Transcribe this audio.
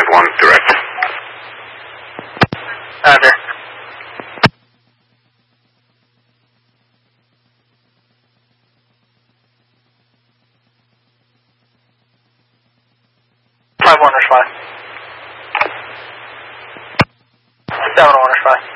1 direct. Roger. Five one is fine. 7-1 is fine.